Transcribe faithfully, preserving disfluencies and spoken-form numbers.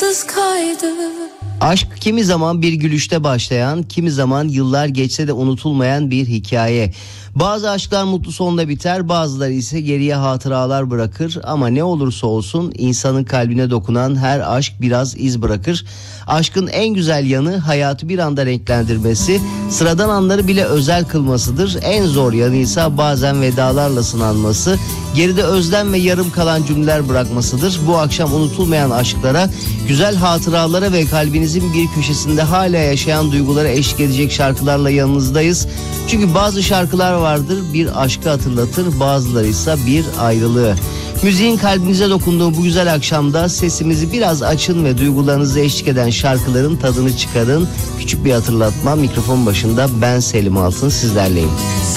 sayısız kaydı. Aşk kimi zaman bir gülüşte başlayan, kimi zaman yıllar geçse de unutulmayan bir hikaye. Bazı aşklar mutlu sonla biter, bazıları ise geriye hatıralar bırakır. Ama ne olursa olsun insanın kalbine dokunan her aşk biraz iz bırakır. Aşkın en güzel yanı hayatı bir anda renklendirmesi, sıradan anları bile özel kılmasıdır. En zor yanı ise bazen vedalarla sınanması, geride özlem ve yarım kalan cümleler bırakmasıdır. Bu akşam unutulmayan aşklara, güzel hatıralara ve kalbinizin bir köşesinde hala yaşayan duygulara eşlik edecek şarkılarla yanınızdayız. Çünkü bazı şarkılar vardır, bir aşkı hatırlatır, bazıları ise bir ayrılığı. Müziğin kalbinize dokunduğu bu güzel akşamda sesimizi biraz açın ve duygularınızı eşlik eden şarkıların tadını çıkarın. Küçük bir hatırlatma, mikrofon başında ben Selim Altın sizlerleyim.